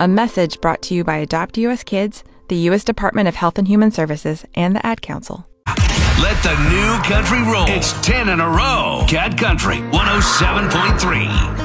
A message brought to you by Adopt US Kids, the U.S. Department of Health and Human Services, and the Ad Council. Let the new country roll. It's 10 in a row. Cat Country 107.3.